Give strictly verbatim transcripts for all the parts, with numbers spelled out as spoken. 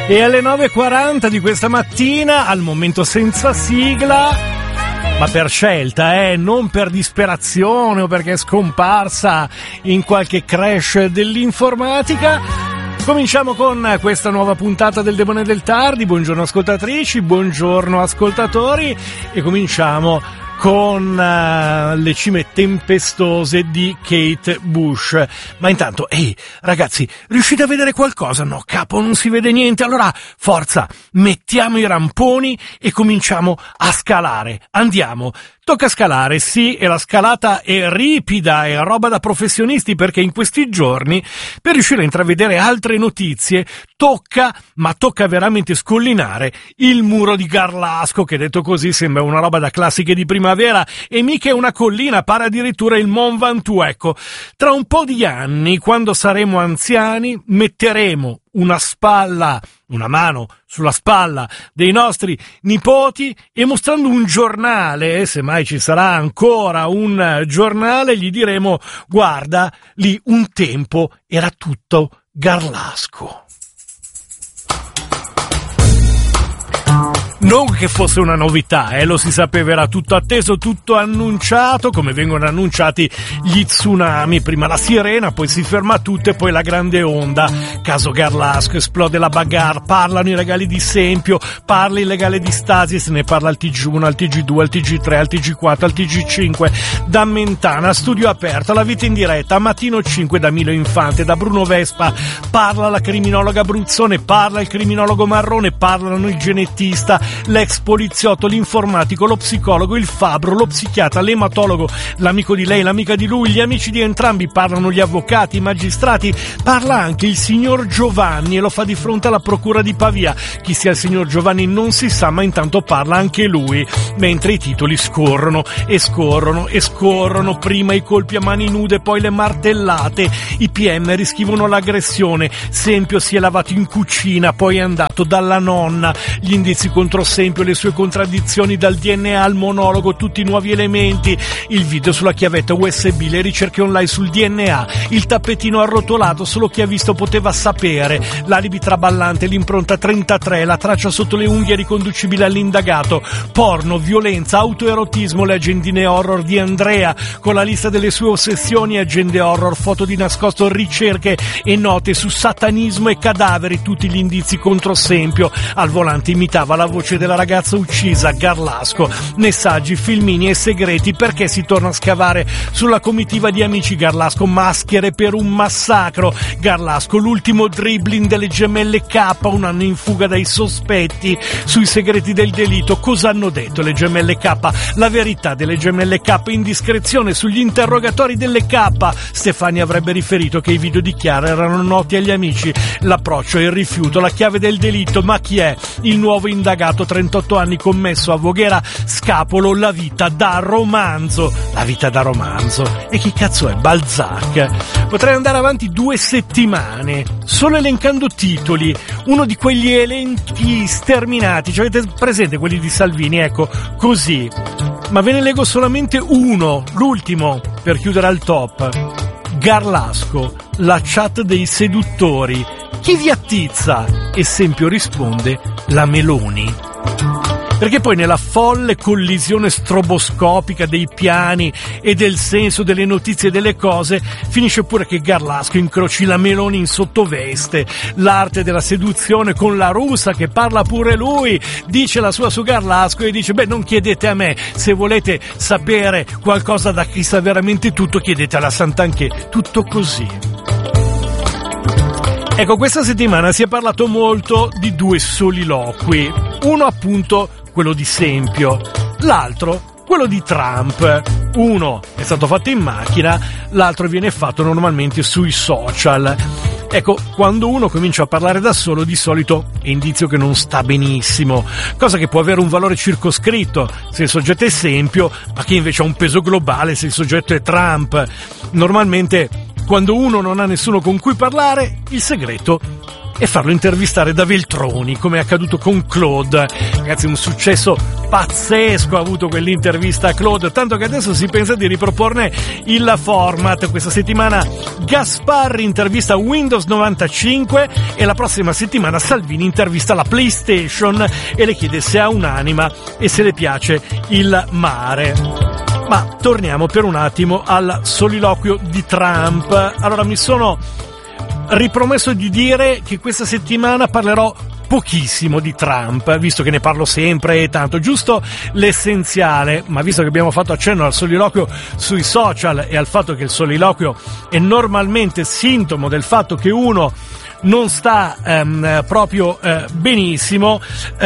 E alle nove e quaranta di questa mattina, al momento senza sigla, ma per scelta, eh, non per disperazione o perché è scomparsa in qualche crash dell'informatica, cominciamo con questa nuova puntata del Demone del Tardi. Buongiorno ascoltatrici, buongiorno ascoltatori, e cominciamo con uh, le cime tempestose di Kate Bush. Ma intanto, ehi, ragazzi, riuscite a vedere qualcosa? No, capo, non si vede niente. Allora, forza, mettiamo i ramponi e cominciamo a scalare. Andiamo. Tocca scalare, sì, e la scalata è ripida, è roba da professionisti, perché in questi giorni, per riuscire a intravedere altre notizie, tocca, ma tocca veramente scollinare il muro di Garlasco, che detto così sembra una roba da classiche di primavera, e mica è una collina, pare addirittura il Mont Ventoux. Ecco, tra un po' di anni, quando saremo anziani, metteremo una spalla, una mano sulla spalla dei nostri nipoti e, mostrando un giornale, se mai ci sarà ancora un giornale, gli diremo: guarda, lì un tempo era tutto Garlasco. Non che fosse una novità, eh, lo si sapeva, era tutto atteso, tutto annunciato, come vengono annunciati gli tsunami, prima la sirena, poi si ferma tutto e poi la grande onda. Caso Garlasco, esplode la bagarre, parlano i legali di Sempio, parla il legale di Stasi, se ne parla al T G uno, al T G due, al T G tre, al T G quattro, al T G cinque, da Mentana, Studio Aperto, La Vita in Diretta, a Mattino cinque, da Milo Infante, da Bruno Vespa, parla la criminologa Bruzzone, parla il criminologo Marrone, parlano il genetista, l'ex poliziotto, l'informatico, lo psicologo, il fabbro, lo psichiatra, l'ematologo, l'amico di lei, l'amica di lui, gli amici di entrambi, parlano gli avvocati, i magistrati, parla anche il signor Giovanni e lo fa di fronte alla procura di Pavia. Chi sia il signor Giovanni non si sa, ma intanto parla anche lui, mentre i titoli scorrono e scorrono e scorrono, prima i colpi a mani nude, poi le martellate, i P M rischivono l'aggressione, Sempio si è lavato in cucina, poi è andato dalla nonna, gli indizi contro Sempio, le sue contraddizioni, dal D N A al monologo, tutti i nuovi elementi, il video sulla chiavetta U S B, le ricerche online sul D N A, il tappetino arrotolato, solo chi ha visto poteva sapere, l'alibi traballante, l'impronta trentatré, la traccia sotto le unghie riconducibile all'indagato, porno, violenza, autoerotismo, le agendine horror di Andrea, con la lista delle sue ossessioni, agende horror, foto di nascosto, ricerche e note su satanismo e cadaveri, tutti gli indizi contro Sempio. Al volante imitava la voce della ragazza uccisa, Garlasco, messaggi, filmini e segreti, perché si torna a scavare sulla comitiva di amici Garlasco, maschere per un massacro, Garlasco, l'ultimo dribbling delle gemelle K, un anno in fuga dai sospetti, sui segreti del delitto, cosa hanno detto le gemelle K, la verità delle gemelle K, indiscrezione sugli interrogatori delle K, Stefani avrebbe riferito che i video di Chiara erano noti agli amici, l'approccio e il rifiuto, la chiave del delitto, ma chi è il nuovo indagato, trentotto anni, commesso a Voghera Scapolo, la vita da romanzo, la vita da romanzo, e chi cazzo è Balzac? Potrei andare avanti due settimane solo elencando titoli, uno di quegli elenchi sterminati, cioè avete presente quelli di Salvini, ecco, così, ma ve ne leggo solamente uno, l'ultimo, per chiudere al top. Garlasco, la chat dei seduttori, chi vi attizza? Esempio risponde la Meloni. Perché poi nella folle collisione stroboscopica dei piani e del senso delle notizie e delle cose finisce pure che Garlasco incroci la Meloni in sottoveste, l'arte della seduzione con la russa che parla pure lui, dice la sua su Garlasco e dice: beh, non chiedete a me, se volete sapere qualcosa da chi sa veramente tutto chiedete alla Santanchè, tutto così. Ecco, questa settimana si è parlato molto di due soliloqui, uno appunto quello di Sempio, l'altro quello di Trump. Uno è stato fatto in macchina, l'altro viene fatto normalmente sui social. Ecco, quando uno comincia a parlare da solo, di solito è indizio che non sta benissimo, cosa che può avere un valore circoscritto se il soggetto è Sempio, ma che invece ha un peso globale se il soggetto è Trump. Normalmente, quando uno non ha nessuno con cui parlare, il segreto e farlo intervistare da Veltroni, come è accaduto con Claude. Ragazzi, un successo pazzesco ha avuto quell'intervista a Claude, tanto che adesso si pensa di riproporne il format. Questa settimana Gasparri intervista Windows novantacinque e la prossima settimana Salvini intervista la PlayStation e le chiede se ha un'anima e se le piace il mare. Ma torniamo per un attimo al soliloquio di Trump. Allora, mi sono ripromesso di dire che questa settimana parlerò pochissimo di Trump, visto che ne parlo sempre e tanto, giusto l'essenziale, ma visto che abbiamo fatto accenno al soliloquio sui social e al fatto che il soliloquio è normalmente sintomo del fatto che uno non sta ehm, proprio eh, benissimo,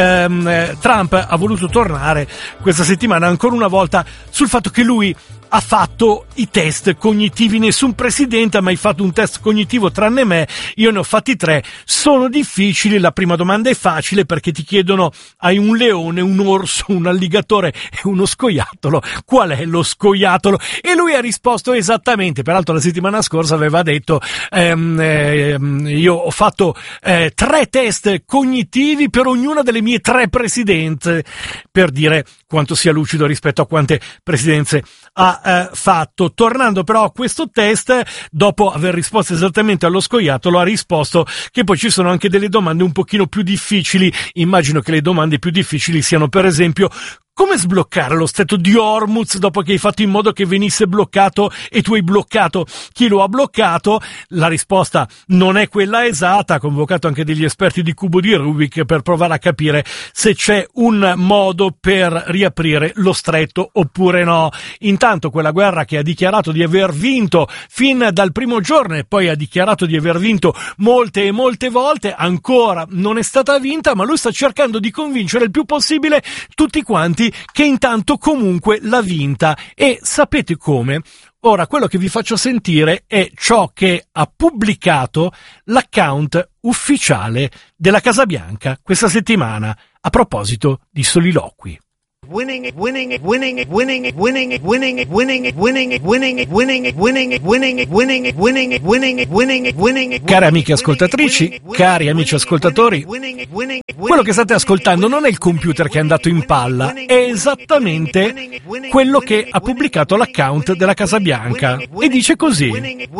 ehm, Trump ha voluto tornare questa settimana ancora una volta sul fatto che lui ha fatto i test cognitivi. Nessun presidente ha mai fatto un test cognitivo tranne me, io ne ho fatti tre, sono difficili. La prima domanda è facile perché ti chiedono: hai un leone, un orso, un alligatore e uno scoiattolo, qual è lo scoiattolo? E lui ha risposto esattamente. Peraltro la settimana scorsa aveva detto ehm, ehm, io ho fatto eh, tre test cognitivi per ognuna delle mie tre presidenze, per dire quanto sia lucido rispetto a quante presidenze ha eh, fatto. Tornando però a questo test, dopo aver risposto esattamente allo scoiattolo, ha risposto che poi ci sono anche delle domande un pochino più difficili. Immagino che le domande più difficili siano, per esempio, come sbloccare lo stretto di Hormuz dopo che hai fatto in modo che venisse bloccato e tu hai bloccato chi lo ha bloccato? La risposta non è quella esatta. Ha convocato anche degli esperti di cubo di Rubik per provare a capire se c'è un modo per riaprire lo stretto oppure no. Intanto quella guerra che ha dichiarato di aver vinto fin dal primo giorno e poi ha dichiarato di aver vinto molte e molte volte, ancora non è stata vinta, ma lui sta cercando di convincere il più possibile tutti quanti che intanto comunque l'ha vinta. E sapete come? Ora, quello che vi faccio sentire è ciò che ha pubblicato l'account ufficiale della Casa Bianca questa settimana a proposito di soliloqui. Winning it, winning it, winning it, winning it, winning it, winning it, winning it, winning it, winning it, winning it, winning it, winning it, winning it, winning it, winning it, winning it, winning it. Cari amiche ascoltatrici, cari amici ascoltatori, quello che state ascoltando non è il computer che è andato in palla, è esattamente quello che ha pubblicato l'account della Casa Bianca e dice così: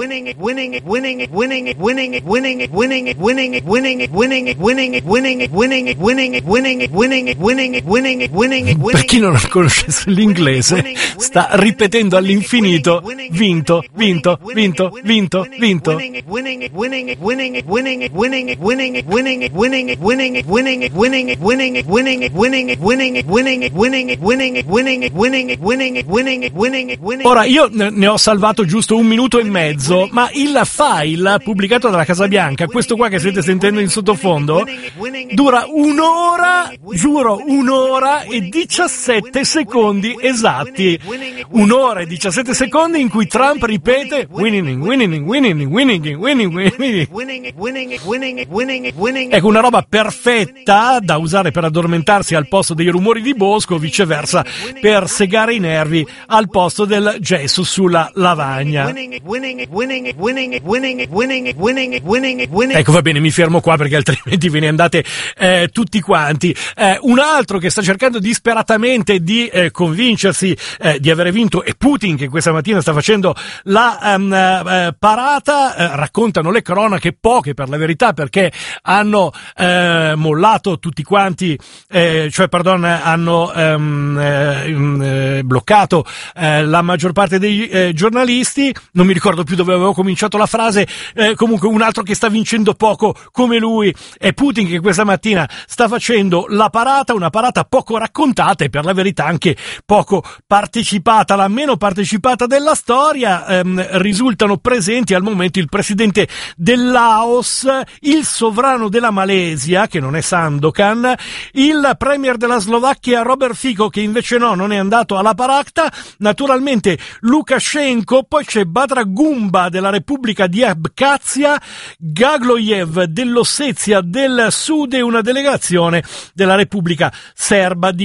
per chi non conoscesse l'inglese, sta ripetendo all'infinito: vinto, vinto, vinto, vinto, vinto. Ora, io ne ho salvato giusto un minuto e mezzo, ma il file pubblicato dalla Casa Bianca, questo qua che state sentendo in sottofondo, dura un'ora, giuro, un'ora e diciassette secondi esatti. Un'ora e diciassette secondi in cui Trump ripete winning, winning, winning, winning, winning, winning. Ecco, una roba perfetta da usare per addormentarsi al posto dei rumori di bosco, o viceversa per segare i nervi al posto del gesso sulla lavagna. Ecco, va bene, mi fermo qua perché altrimenti ve ne andate eh, tutti quanti. Eh, un altro che sta cercando disperatamente di eh, convincersi eh, di avere vinto è Putin, che questa mattina sta facendo la um, eh, parata. Eh, raccontano le cronache, poche per la verità, perché hanno eh, mollato tutti quanti, eh, cioè pardon, hanno um, eh, bloccato eh, la maggior parte dei eh, giornalisti. Non mi ricordo più dove avevo cominciato la frase. Eh, comunque un altro che sta vincendo poco come lui è Putin, che questa mattina sta facendo la parata, una parata poco raccontata e per la verità anche poco partecipata, la meno partecipata della storia. Ehm, risultano presenti al momento il presidente del Laos, il sovrano della Malesia, che non è Sandokan, il premier della Slovacchia Robert Fico, che invece no, non è andato alla parata, naturalmente Lukashenko, poi c'è Badragumba della Repubblica di Abkhazia, Gagloyev dell'Ossetia del Sud e una delegazione della Repubblica Serba di Bosnia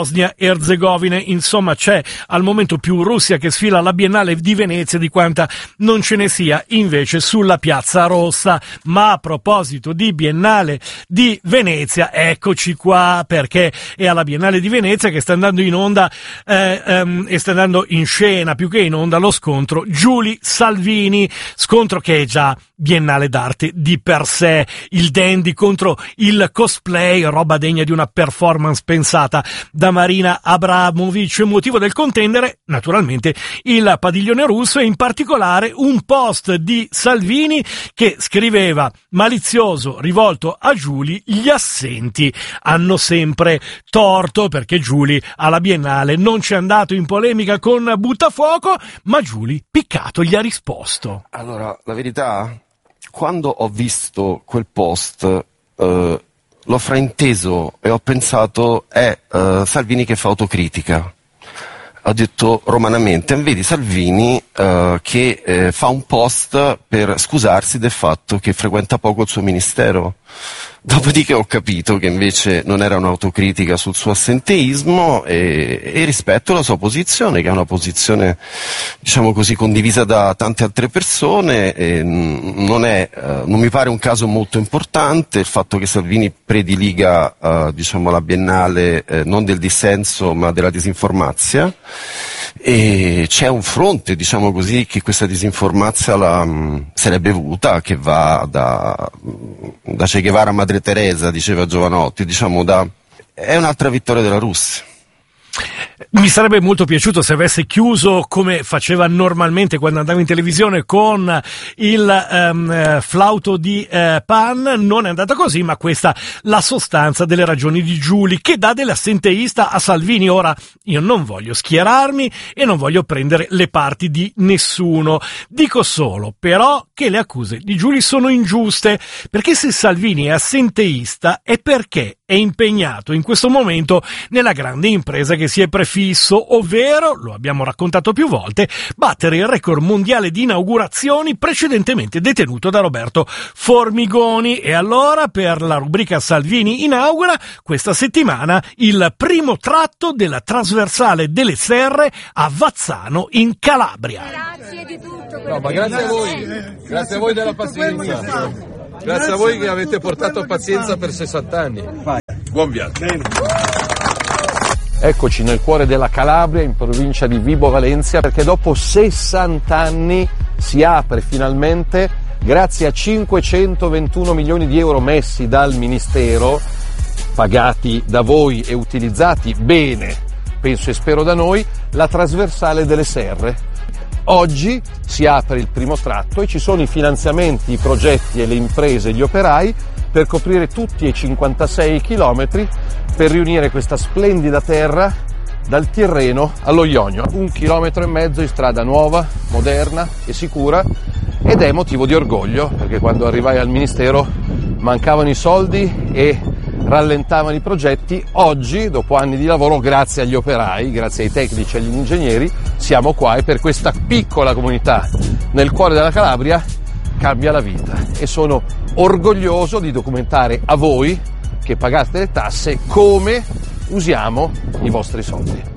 Bosnia-Erzegovina. Insomma, c'è al momento più Russia che sfila alla Biennale di Venezia di quanta non ce ne sia invece sulla Piazza Rossa. Ma a proposito di Biennale di Venezia, eccoci qua, perché è alla Biennale di Venezia che sta andando in onda eh, ehm, e sta andando in scena più che in onda lo scontro Giuli Salvini, scontro che è già Biennale d'arte di per sé, il dandy contro il cosplay, roba degna di una performance pensata da Marina Abramovic. Motivo del contendere naturalmente il padiglione russo e in particolare un post di Salvini che scriveva: malizioso rivolto a Giuli, gli assenti hanno sempre torto, perché Giuli alla Biennale non c'è andato in polemica con Buttafuoco, ma Giuli piccato gli ha risposto. Allora, la verità, quando ho visto quel post eh, l'ho frainteso e ho pensato è eh, Salvini che fa autocritica. Ho detto romanamente, vedi Salvini eh, che eh, fa un post per scusarsi del fatto che frequenta poco il suo ministero. Dopodiché ho capito che invece non era un'autocritica sul suo assenteismo e, e rispetto la sua posizione, che è una posizione, diciamo così, condivisa da tante altre persone. E non è, eh, non mi pare un caso molto importante il fatto che Salvini prediliga, eh, diciamo, la Biennale eh, non del dissenso ma della disinformazia. E c'è un fronte, diciamo così, che questa disinformazia la, mh, se l'è bevuta, che va da, da Che Guevara a Madre Teresa, diceva Giovanotti, diciamo da, è un'altra vittoria della Russia. Mi sarebbe molto piaciuto se avesse chiuso come faceva normalmente quando andava in televisione con il um, flauto di uh, Pan. Non è andata così, ma questa la sostanza delle ragioni di Giuli, che dà dell'assenteista a Salvini. Ora, io non voglio schierarmi e non voglio prendere le parti di nessuno. Dico solo, però, che le accuse di Giuli sono ingiuste, perché se Salvini è assenteista è perché è impegnato in questo momento nella grande impresa che si è prefisso, ovvero, lo abbiamo raccontato più volte, battere il record mondiale di inaugurazioni precedentemente detenuto da Roberto Formigoni. E allora, per la rubrica Salvini inaugura, questa settimana il primo tratto della trasversale delle Serre a Vazzano in Calabria. Grazie di tutto. No, ma grazie a voi, grazie a voi della pazienza. Grazie a voi che avete portato pazienza per sessanta anni. Buon viaggio. Eccoci nel cuore della Calabria, in provincia di Vibo Valentia, perché dopo sessanta anni si apre finalmente, grazie a cinquecentoventuno milioni di euro messi dal Ministero, pagati da voi e utilizzati bene, penso e spero da noi, la trasversale delle Serre. Oggi si apre il primo tratto e ci sono i finanziamenti, i progetti e le imprese e gli operai per coprire tutti i cinquantasei chilometri per riunire questa splendida terra dal Tirreno allo Ionio. Un chilometro e mezzo di strada nuova, moderna e sicura, ed è motivo di orgoglio, perché quando arrivai al Ministero mancavano i soldi e rallentavano i progetti. Oggi, dopo anni di lavoro, grazie agli operai, grazie ai tecnici e agli ingegneri, siamo qua e per questa piccola comunità nel cuore della Calabria cambia la vita. E sono orgoglioso di documentare a voi, che pagate le tasse, come usiamo i vostri soldi.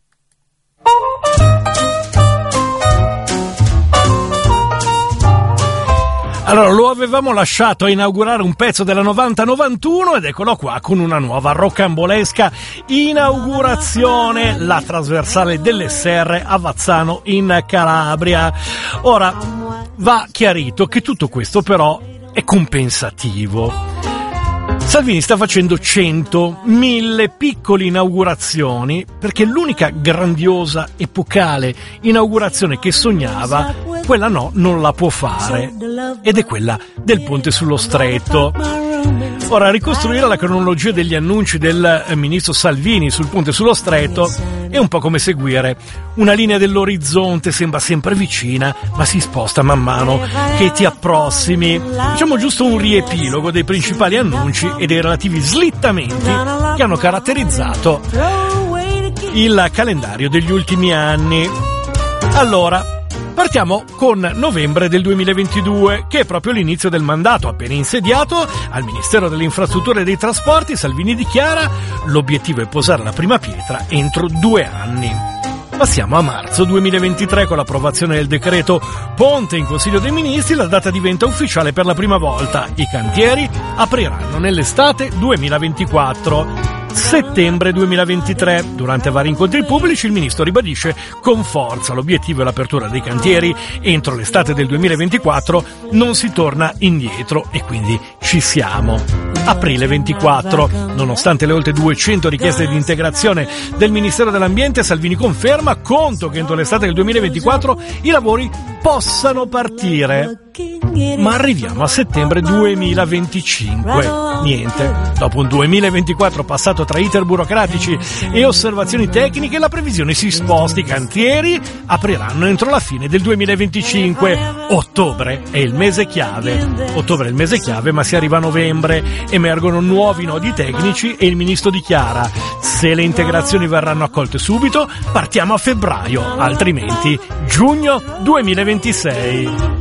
Allora, lo avevamo lasciato a inaugurare un pezzo della novanta novantuno ed eccolo qua con una nuova rocambolesca inaugurazione, la trasversale delle Serre a Vazzano in Calabria. Ora, va chiarito che tutto questo però è compensativo. Salvini sta facendo cento, mille piccole inaugurazioni perché l'unica grandiosa, epocale inaugurazione che sognava, quella no, non la può fare, ed è quella del ponte sullo Stretto. Ora, ricostruire la cronologia degli annunci del ministro Salvini sul ponte sullo Stretto è un po' come seguire una linea dell'orizzonte, sembra sempre vicina, ma si sposta man mano che ti approssimi. Facciamo giusto un riepilogo dei principali annunci e dei relativi slittamenti che hanno caratterizzato il calendario degli ultimi anni. Allora, Partiamo con novembre del duemilaventidue, che è proprio l'inizio del mandato. Appena insediato al Ministero delle Infrastrutture e dei Trasporti, Salvini dichiara: l'obiettivo è posare la prima pietra entro due anni. Passiamo a marzo duemilaventitré con l'approvazione del decreto Ponte in Consiglio dei Ministri. La data diventa ufficiale per la prima volta. I cantieri apriranno nell'estate duemilaventiquattro. Settembre duemilaventitré, durante vari incontri pubblici, il ministro ribadisce con forza l'obiettivo è l'apertura dei cantieri entro l'estate del duemilaventiquattro, non si torna indietro e quindi ci siamo. Aprile ventiquattro, nonostante le oltre duecento richieste di integrazione del Ministero dell'Ambiente, Salvini conferma conto che entro l'estate del duemilaventiquattro i lavori possano partire. Ma arriviamo a settembre duemilaventicinque. Niente. Dopo un duemilaventiquattro passato tra iter burocratici e osservazioni tecniche, la previsione si sposta. I cantieri apriranno entro la fine del duemilaventicinque. Ottobre è il mese chiave. Ottobre è il mese chiave, ma si arriva a novembre. Emergono nuovi nodi tecnici e il ministro dichiara: se le integrazioni verranno accolte subito, partiamo a febbraio, altrimenti giugno duemilaventisei.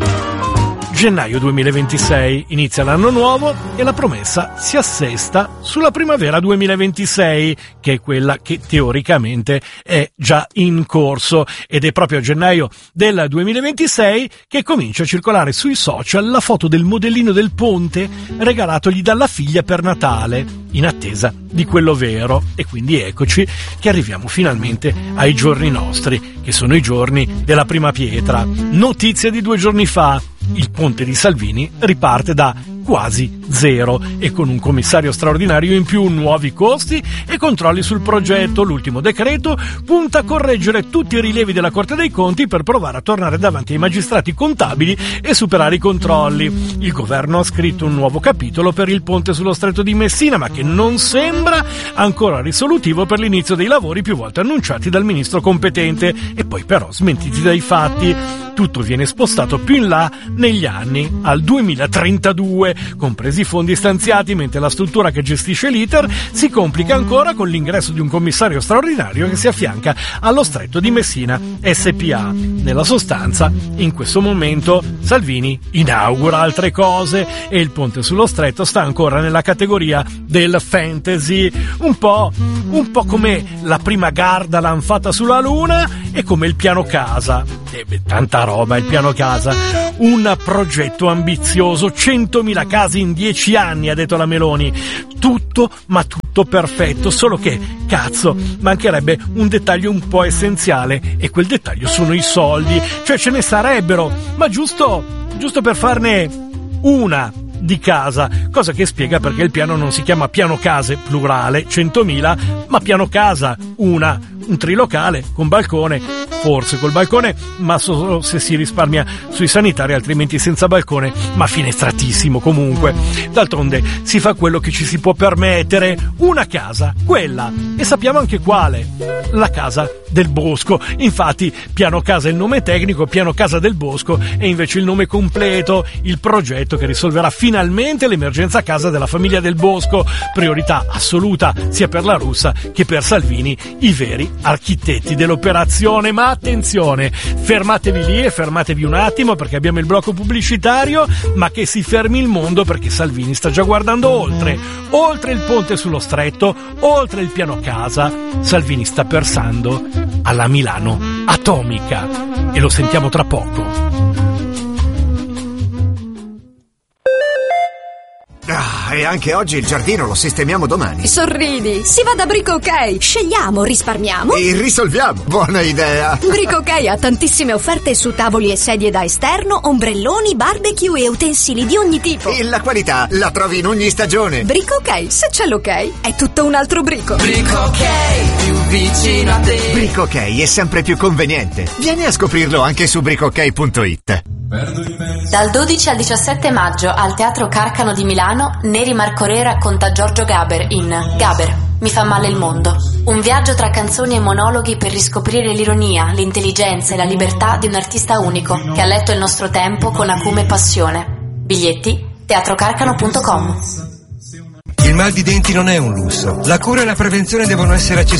Gennaio duemilaventisei, inizia l'anno nuovo e la promessa si assesta sulla primavera duemilaventisei, che è quella che teoricamente è già in corso, ed è proprio a gennaio del duemilaventisei che comincia a circolare sui social la foto del modellino del ponte regalatogli dalla figlia per Natale, in attesa di quello vero. E quindi eccoci che arriviamo finalmente ai giorni nostri, che sono i giorni della prima pietra. Notizia di due giorni fa: il ponte di Salvini riparte da quasi zero e con un commissario straordinario in più, nuovi costi e controlli sul progetto. L'ultimo decreto punta a correggere tutti i rilievi della Corte dei Conti per provare a tornare davanti ai magistrati contabili e superare i controlli. Il governo ha scritto un nuovo capitolo per il ponte sullo Stretto di Messina, ma che non sembra ancora risolutivo per l'inizio dei lavori più volte annunciati dal ministro competente e poi però smentiti dai fatti. Tutto viene spostato più in là negli anni, al duemilatrentadue, compresi i fondi stanziati, mentre la struttura che gestisce l'iter si complica ancora con l'ingresso di un commissario straordinario che si affianca allo Stretto di Messina S P A. Nella sostanza, in questo momento Salvini inaugura altre cose e il ponte sullo Stretto sta ancora nella categoria del fantasy, un po', un po' come la prima Garda lanfata sulla Luna e come il piano casa. E beh, tanta roba il piano casa, un progetto ambizioso, centomila case in dieci anni, ha detto la Meloni. Tutto, ma tutto perfetto, solo che, cazzo, mancherebbe un dettaglio un po' essenziale, e quel dettaglio sono i soldi. Cioè ce ne sarebbero, ma giusto, giusto per farne una di casa, cosa che spiega perché il piano non si chiama piano case plurale centomila, ma piano casa una, un trilocale con balcone, forse col balcone, ma solo se si risparmia sui sanitari, altrimenti senza balcone, ma finestratissimo comunque. D'altronde si fa quello che ci si può permettere, una casa, quella, e sappiamo anche quale, la Casa del Bosco. Infatti piano casa è il nome tecnico, piano Casa del Bosco è invece il nome completo, il progetto che risolverà finalmente l'emergenza casa della famiglia del Bosco, priorità assoluta sia per la Russa che per Salvini, i veri architetti dell'operazione. Ma attenzione, fermatevi lì e fermatevi un attimo, perché abbiamo il blocco pubblicitario, ma che si fermi il mondo, perché Salvini sta già guardando oltre, oltre il ponte sullo Stretto, oltre il piano casa. Salvini sta pensando alla Milano atomica e lo sentiamo tra poco. Ah, e anche oggi il giardino lo sistemiamo domani. Sorridi, si va da Brico Ok. Scegliamo, risparmiamo e risolviamo. Buona idea. Brico Ok ha tantissime offerte su tavoli e sedie da esterno, ombrelloni, barbecue e utensili di ogni tipo. E la qualità la trovi in ogni stagione. Brico Ok, se c'è l'ok, è tutto un altro Brico. Brico Ok, più vicino a te. Brico Ok è sempre più conveniente. Vieni a scoprirlo anche su brico ok punto it. Dal dodici al diciassette maggio al Teatro Carcano di Milano, Neri Marcorè racconta Giorgio Gaber in Gaber, mi fa male il mondo. Un viaggio tra canzoni e monologhi per riscoprire l'ironia, l'intelligenza e la libertà di un artista unico che ha letto il nostro tempo con acume e passione. Biglietti teatrocarcano punto com. Il mal di denti non è un lusso. La cura e la prevenzione devono essere accessibili.